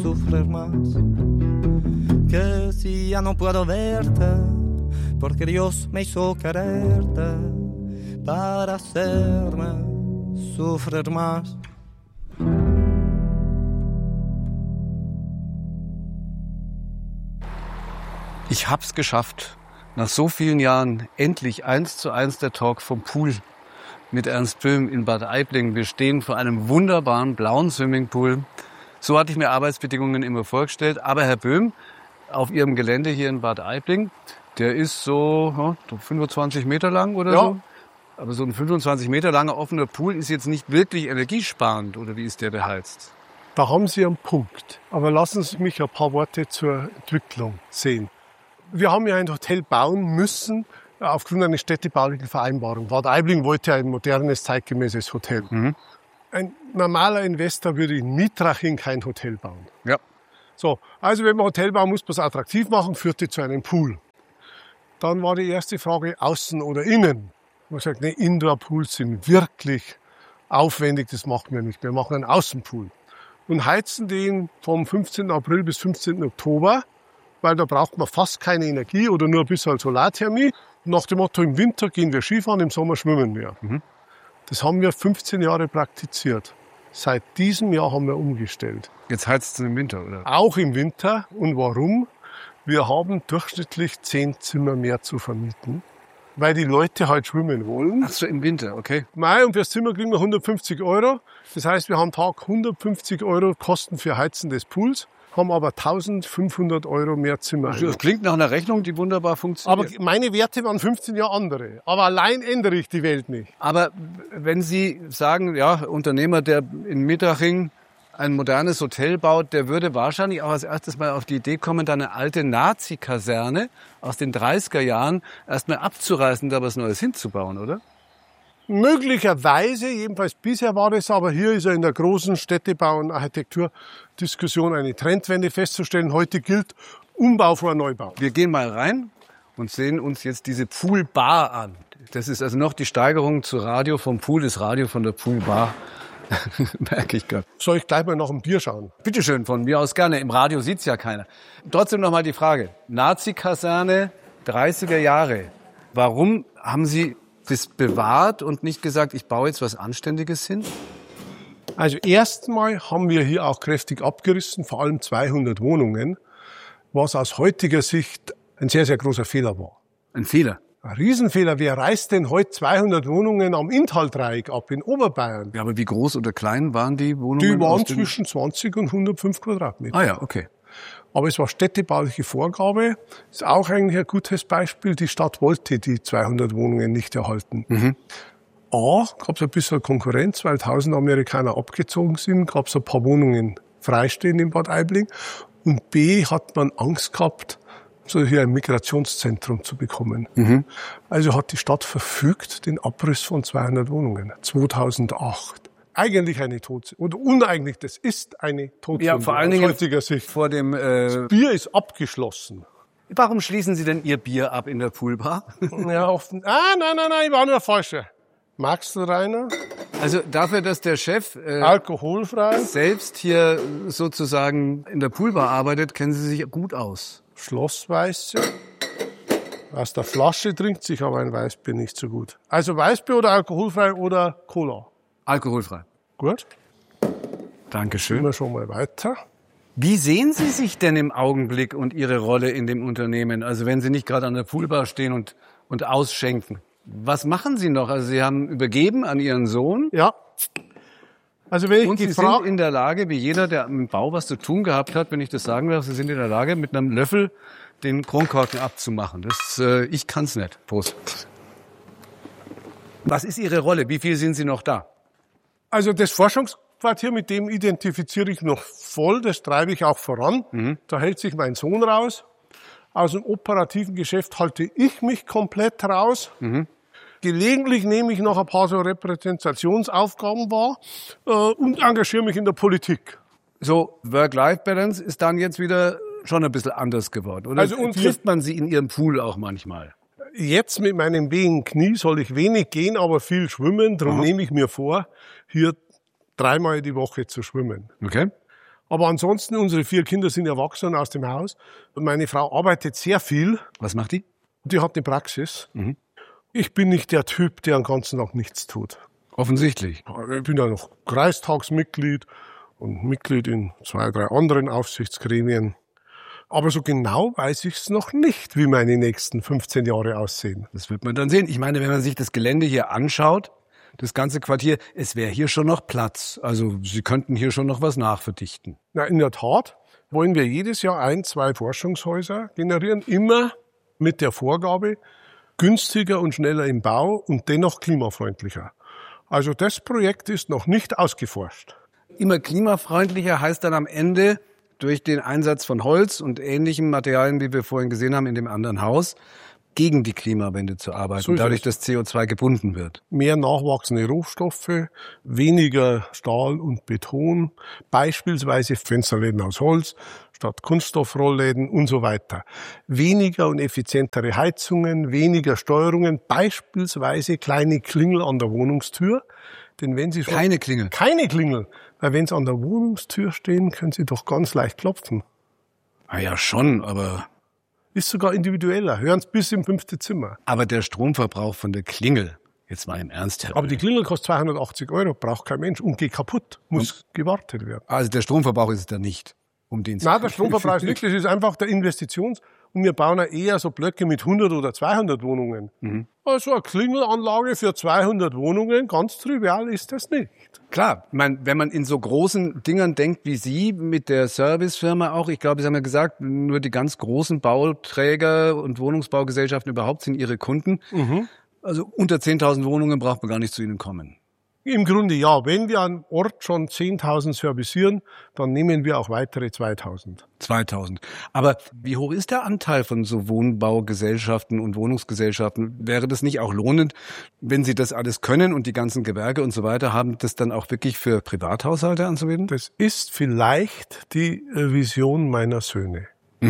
sufrir más. Que si ya no puedo verte, porque Dios me hizo quererte para hacerme sufrir más. Ich hab's geschafft. Nach so vielen Jahren endlich 1:1 der Talk vom Pool mit Ernst Böhm in Bad Aibling. Wir stehen vor einem wunderbaren blauen Swimmingpool. So hatte ich mir Arbeitsbedingungen immer vorgestellt. Aber Herr Böhm, auf Ihrem Gelände hier in Bad Aibling, der ist so 25 Meter lang oder so. Aber so ein 25 Meter langer offener Pool ist jetzt nicht wirklich energiesparend. Oder wie ist der beheizt? Da haben Sie einen Punkt. Aber lassen Sie mich ein paar Worte zur Entwicklung sehen. Wir haben ja ein Hotel bauen müssen aufgrund einer städtebaulichen Vereinbarung. Bad Aibling wollte ein modernes, zeitgemäßes Hotel. Mhm. Ein normaler Investor würde in Mietraching kein Hotel bauen. Ja. So, also wenn man Hotel bauen, muss man es attraktiv machen, führte zu einem Pool. Dann war die erste Frage, außen oder innen. Man hat gesagt, nee, Indoor-Pools sind wirklich aufwendig, das machen wir nicht. Wir machen einen Außenpool und heizen den vom 15. April bis 15. Oktober, weil da braucht man fast keine Energie oder nur ein bisschen Solarthermie. Nach dem Motto, im Winter gehen wir Skifahren, im Sommer schwimmen wir. Mhm. Das haben wir 15 Jahre praktiziert. Seit diesem Jahr haben wir umgestellt. Jetzt heizt es im Winter, oder? Auch im Winter. Und warum? Wir haben durchschnittlich 10 Zimmer mehr zu vermieten, weil die Leute halt schwimmen wollen. Ach so, im Winter, okay. Und fürs Zimmer kriegen wir 150 €. Das heißt, wir haben am Tag 150 € Kosten für Heizen des Pools, haben aber 1.500 € mehr Zimmer. Das klingt nach einer Rechnung, die wunderbar funktioniert. Aber meine Werte waren 15 Jahre andere. Aber allein ändere ich die Welt nicht. Aber wenn Sie sagen, ja, Unternehmer, der in Mietraching ein modernes Hotel baut, der würde wahrscheinlich auch als erstes mal auf die Idee kommen, da eine alte Nazi-Kaserne aus den 30er Jahren erstmal abzureißen und da was Neues hinzubauen, oder? Möglicherweise, jedenfalls bisher war das, aber hier ist ja in der großen Städtebau- und Architekturdiskussion eine Trendwende festzustellen. Heute gilt Umbau vor Neubau. Wir gehen mal rein und sehen uns jetzt diese Poolbar an. Das ist also noch die Steigerung zu Radio vom Pool, das Radio von der Poolbar. Merke ich gerade. Soll ich gleich mal nach dem Bier schauen? Bitte schön, von mir aus gerne. Im Radio sieht's ja keiner. Trotzdem noch mal die Frage. Nazi-Kaserne, 30er Jahre. Warum haben Sie das bewahrt und nicht gesagt, ich baue jetzt was Anständiges hin? Also erstmal haben wir hier auch kräftig abgerissen, vor allem 200 Wohnungen, was aus heutiger Sicht ein sehr, sehr großer Fehler war. Ein Fehler? Ein Riesenfehler. Wer reißt denn heute 200 Wohnungen am Inntal-Dreieck ab in Oberbayern? Ja, aber wie groß oder klein waren die Wohnungen? Die waren zwischen 20 und 105 Quadratmeter. Ah ja, okay. Aber es war städtebauliche Vorgabe. Ist auch eigentlich ein gutes Beispiel. Die Stadt wollte die 200 Wohnungen nicht erhalten. Mhm. A, gab es ein bisschen Konkurrenz, weil 1000 Amerikaner abgezogen sind, gab es ein paar Wohnungen freistehen in Bad Aibling. Und B, hat man Angst gehabt, so hier ein Migrationszentrum zu bekommen. Mhm. Also hat die Stadt verfügt den Abriss von 200 Wohnungen, 2008. Eigentlich eine Todsünde. Oder uneigentlich, das ist eine Todsünde. Ja, vor allen Dingen heutiger Sicht. Vor dem das Bier ist abgeschlossen. Warum schließen Sie denn Ihr Bier ab in der Poolbar? Ja, offen. Nein, ich war nur der Falsche. Magst du, Rainer? Also dafür, dass der Chef alkoholfrei selbst hier sozusagen in der Poolbar arbeitet, kennen Sie sich gut aus. Schlossweiße. Aus der Flasche trinkt sich aber ein Weißbier nicht so gut. Also Weißbier oder alkoholfrei oder Cola? Alkoholfrei. Gut. Dankeschön. Gehen wir schon mal weiter. Wie sehen Sie sich denn im Augenblick und Ihre Rolle in dem Unternehmen? Also wenn Sie nicht gerade an der Poolbar stehen und ausschenken. Was machen Sie noch? Also Sie haben übergeben an Ihren Sohn. Ja. Also wenn ich und Sie sind in der Lage, wie jeder, der im Bau was zu tun gehabt hat, wenn ich das sagen darf, Sie sind in der Lage, mit einem Löffel den Kronkorken abzumachen. Ich kann's nicht. Prost. Was ist Ihre Rolle? Wie viel sind Sie noch da? Also das Forschungsquartier, mit dem identifiziere ich noch voll, das treibe ich auch voran. Mhm. Da hält sich mein Sohn raus. Aus dem operativen Geschäft halte ich mich komplett raus. Mhm. Gelegentlich nehme ich noch ein paar so Repräsentationsaufgaben wahr und engagiere mich in der Politik. So, Work-Life-Balance ist dann jetzt wieder schon ein bisschen anders geworden, oder? Also trifft man Sie in Ihrem Pool auch manchmal? Jetzt mit meinem wehen Knie soll ich wenig gehen, aber viel schwimmen. Darum nehme ich mir vor, hier 3-mal die Woche zu schwimmen. Okay. Aber ansonsten, unsere 4 Kinder sind erwachsen aus dem Haus. Meine Frau arbeitet sehr viel. Was macht die? Die hat eine Praxis. Mhm. Ich bin nicht der Typ, der den ganzen Tag nichts tut. Offensichtlich. Ich bin ja noch Kreistagsmitglied und Mitglied in 2, 3 anderen Aufsichtsgremien. Aber so genau weiß ich es noch nicht, wie meine nächsten 15 Jahre aussehen. Das wird man dann sehen. Ich meine, wenn man sich das Gelände hier anschaut, das ganze Quartier, es wäre hier schon noch Platz. Also Sie könnten hier schon noch was nachverdichten. Na, in der Tat wollen wir jedes Jahr 1, 2 Forschungshäuser generieren, immer mit der Vorgabe, günstiger und schneller im Bau und dennoch klimafreundlicher. Also das Projekt ist noch nicht ausgeforscht. Immer klimafreundlicher heißt dann am Ende durch den Einsatz von Holz und ähnlichen Materialien, wie wir vorhin gesehen haben in dem anderen Haus, gegen die Klimawende zu arbeiten, So ist dadurch, es. dass CO2 gebunden wird. Mehr nachwachsende Rohstoffe, weniger Stahl und Beton, beispielsweise Fensterläden aus Holz statt Kunststoffrollläden und so weiter. Weniger und effizientere Heizungen, weniger Steuerungen, beispielsweise kleine Klingel an der Wohnungstür. Denn wenn Sie schon Keine Klingel. keine Klingel, weil wenn Sie an der Wohnungstür stehen, können Sie doch ganz leicht klopfen. Ah ja, schon, aber Ist sogar individueller. Hören Sie bis im 5. Zimmer. der Stromverbrauch von der Klingel, jetzt mal im Ernst, Herr Aber die Böhm. Klingel kostet 280 €, braucht kein Mensch und geht kaputt, muss gewartet werden. Also der Stromverbrauch ist es dann nicht, um den Nein, der Stromverbrauch ist nichts, das ist einfach der Investitions- und wir bauen ja eher so Blöcke mit 100 oder 200 Wohnungen. Also eine Klingelanlage für 200 Wohnungen, ganz trivial ist das nicht. Klar, wenn man in so großen Dingern denkt wie Sie mit der Servicefirma auch, ich glaube, Sie haben ja gesagt, nur die ganz großen Bauträger und Wohnungsbaugesellschaften überhaupt sind Ihre Kunden. Also unter 10.000 Wohnungen braucht man gar nicht zu Ihnen kommen. Im Grunde ja, wenn wir an Ort schon 10.000 servicieren, dann nehmen wir auch weitere 2.000. 2.000. Aber wie hoch ist der Anteil von so Wohnbaugesellschaften und Wohnungsgesellschaften? Wäre das nicht auch lohnend, wenn Sie das alles können und die ganzen Gewerke und so weiter haben, das dann auch wirklich für Privathaushalte anzuwenden? Das ist vielleicht die Vision meiner Söhne,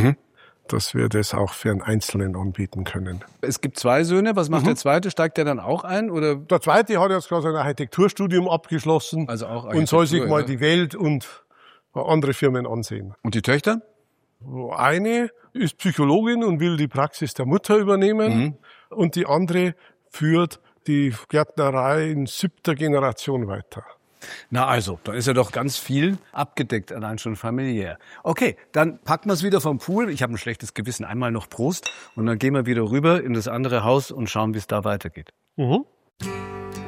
dass wir das auch für einen Einzelnen anbieten können. Es gibt 2 Söhne. Was macht der zweite? Steigt der dann auch ein? Oder? Der zweite hat jetzt gerade sein Architekturstudium abgeschlossen Also auch und soll sich Architektur, mal ja. die Welt und andere Firmen ansehen. Und die Töchter? Eine ist Psychologin und will die Praxis der Mutter übernehmen und die andere führt die Gärtnerei in 7. Generation weiter. Na also, da ist ja doch ganz viel abgedeckt, allein schon familiär. Okay, dann packen wir es wieder vom Pool. Ich habe ein schlechtes Gewissen. Einmal noch Prost und dann gehen wir wieder rüber in das andere Haus und schauen, wie es da weitergeht. Mhm.